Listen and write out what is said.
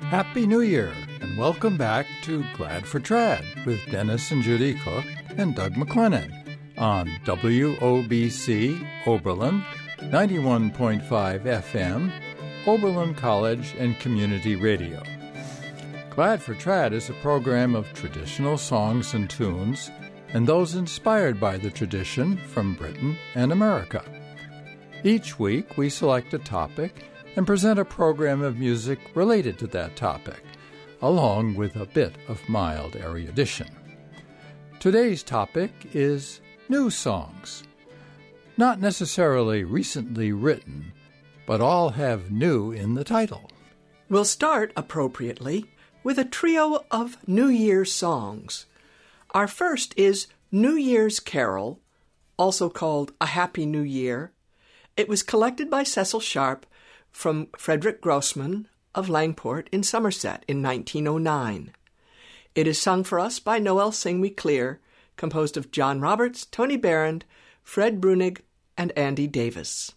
Happy New Year, and welcome back to Glad for Trad with Dennis and Judy Cook and Doug McLennan on WOBC Oberlin, 91.5 FM, Oberlin College and Community Radio. Glad for Trad is a program of traditional songs and tunes and those inspired by the tradition from Britain and America. Each week we select a topic and present a program of music related to that topic, along with a bit of mild erudition. Today's topic is new songs. Not necessarily recently written, but all have new in the title. We'll start, appropriately, with a trio of New Year's songs. Our first is New Year's Carol, also called A Happy New Year. It was collected by Cecil Sharp from Frederick Grossman of Langport in Somerset in 1909. It is sung for us by Noel Sing Me Clear, composed of John Roberts, Tony Behrend, Fred Brunig, and Andy Davis.